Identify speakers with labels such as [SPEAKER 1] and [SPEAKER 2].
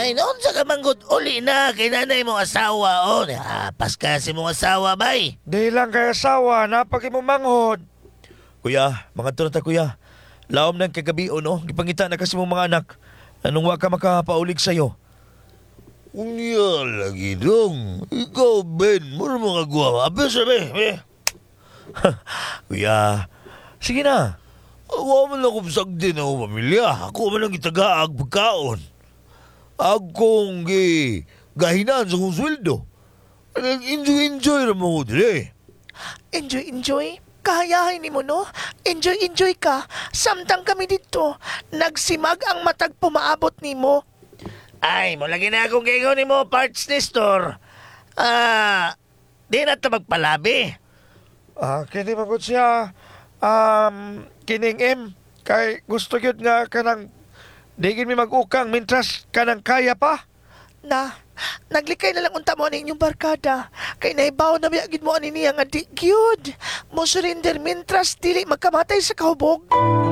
[SPEAKER 1] Ay, noon sa kamanggot uli na kay nanay mong asawa. O, pas ka si mong asawa, bay.
[SPEAKER 2] Di lang kay asawa, napagi mo manghod. Kuya, mga tunata kuya. Laom ng kagabi o no, gipangita na kasi mong mga anak. Anong wa ka makapaulig sa'yo?
[SPEAKER 1] Unya lagi dong. Ikaw, Ben, mura mga guwa. Abis, be.
[SPEAKER 2] Kuya, sige na.
[SPEAKER 1] Awa man akong sagdi na akong pamilya. Ako man ang itagaag pagkaon. Akong gahinaan sa kong sweldo. Nag-enjoy naman ko dili.
[SPEAKER 3] Enjoy? Kahayahay ni mo, no? Enjoy ka. Samtang kami dito. Nagsimag ang matag pumaabot ni mo.
[SPEAKER 1] Ay, lagi na akong gingon ni mo, parts ni store. Di na ito magpalabi.
[SPEAKER 2] Kini magod siya. Kining M. Kay gusto yun nga kanang digin mi mag-ukang mintras kanang kaya pa.
[SPEAKER 3] Naglikay na lang unta mo ang inyong barkada. Kay naibaw na biyagin mo ani niya nga di gyud. Mo surrender mintras dili magkamatay sa kahubog.